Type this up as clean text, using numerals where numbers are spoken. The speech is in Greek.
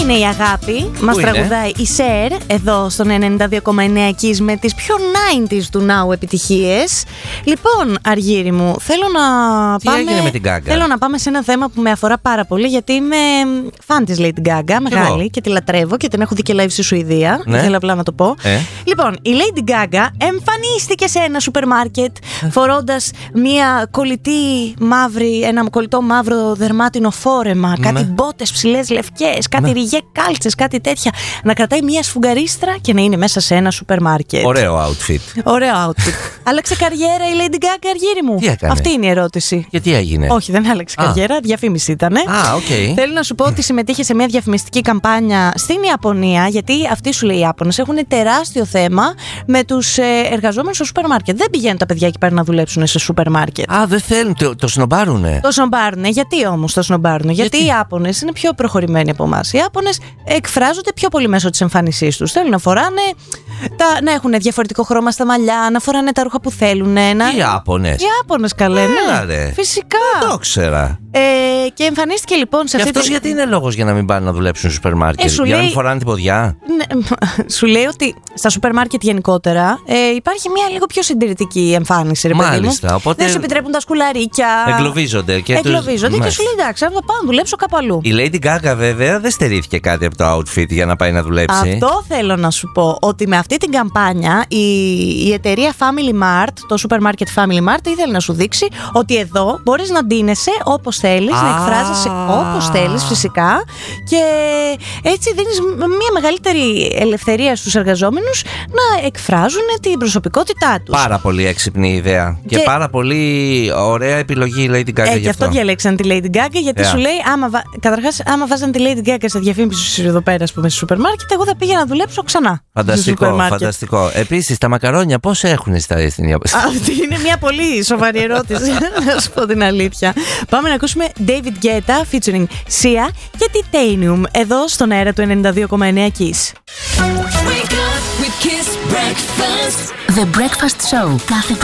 είναι η αγάπη? Μας τραγουδάει η Σερ εδώ στον 92,9 Kiss με τις πιο 90s του Now επιτυχίες. Λοιπόν, Αργύρι μου, θέλω να πάμε σε ένα θέμα που με αφορά πάρα πολύ, γιατί είμαι φαν της Lady Gaga, μεγάλη, και τη λατρεύω και την έχω δει και live στη Σουηδία. Ναι. Θέλω απλά να το πω. Λοιπόν, η Lady Gaga εμφανίστηκε σε ένα σούπερ μάρκετ φορώντας ένα κολλητό μαύρο δερμάτινο φόρεμα, κάτι μπότες ψηλές λευκές, κάτι ριγέ κάλτσες, κάτι τέτοια. Να κρατάει μια σφουγγαρίστρα και να είναι μέσα σε ένα σούπερ μάρκετ. Ωραίο outfit. Άλλαξε καριέρα η Lady Gaga, Αργύρι μου? Τι έκανε? Αυτή είναι η ερώτηση. Και τι έγινε? Όχι, δεν άλλαξε καριέρα, διαφήμιση ήτανε. Θέλω να σου πω ότι συμμετείχε σε μια διαφημιστική καμπάνια στην Ιαπωνία, γιατί αυτοί σου λέει οι Ιάπωνες έχουν τεράστιο θέμα με τους εργαζόμενους στο σούπερ μάρκετ. Δεν πηγαίνουν τα παιδιά εκεί πέρα να δουλέψουν σε σούπερ μάρκετ. Δεν θέλουν, το σνομπάρουνε. Το σνομπάρουνε. Γιατί όμως το σνομπάρουνε? Γιατί οι Ιάπωνες είναι πιο προχωρημένοι από εμάς. Οι Ιάπωνες εκφράζονται πιο πολύ μέσω της εμφάνισής τους. Θέλουν να φοράνε, να έχουν διαφορετικό χρώμα στα μαλλιά, να φοράνε τα ρούχα που θέλουν. Οι Ιάπωνες καλέ, ναι. Φυσικά. Δεν το ξέρα. Και εμφανίστηκε λοιπόν σε αυτή αυτός γιατί είναι λόγος για να μην πάνε να δουλέψουν στο σούπερ μάρκετ? Για να μην φοράνε την ποδιά? Ναι, σου λέει ότι στα σούπερ μάρκετ γενικότερα υπάρχει μια λίγο πιο συντηρητική εμφάνιση, ρε παιδί μου. Οπότε δεν σου επιτρέπουν τα σκουλαρίκια. Εγκλωβίζονται και σου λέει εντάξει, θα πάω να δουλέψω κάπου αλλού. Η Lady Gaga βέβαια δεν στερήθηκε κάτι από το outfit για να πάει να δουλέψει. Αυτό θέλω να σου πω, ότι με αυτή την καμπάνια η εταιρεία Family Mart, το σούπερ μάρκετ Family Mart, ήθελε να σου δείξει ότι εδώ μπορείς να ντύνεσαι όπως θέλεις, να εκφράζεσαι όπως θέλεις φυσικά, και έτσι δίνεις μια μεγαλύτερη ελευθερία στους εργαζόμενους να εκφράζουν την προσωπικότητά τους. Πάρα πολύ έξυπνη ιδέα και πάρα πολύ ωραία επιλογή η Lady Gaga. Γι' αυτό διαλέξαν τη Lady Gaga, γιατί σου λέει, καταρχάς, άμα βάζαν τη Lady Gaga σε διαφήμιση εδώ πέρα, ας πούμε, στο σούπερ μάρκετ, εγώ θα πήγαινα να δουλέψω ξανά. Φανταστικό. Επίσης, τα μακαρόνια πώς έχουν στην Ιαπωνία? Αυτή είναι μια πολύ σοβαρή ερώτηση, να σου πω την αλήθεια. Πάμε να ακούσουμε David Guetta featuring Sia και Titanium εδώ στον αέρα του 92,9 Kiss. The Breakfast Show κάθε